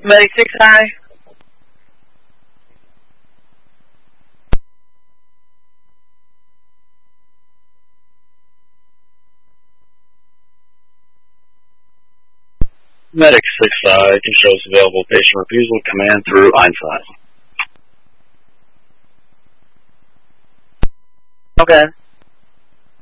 Medic 6 high. Medic 6I controls available patient refusal command through Einstein. Okay.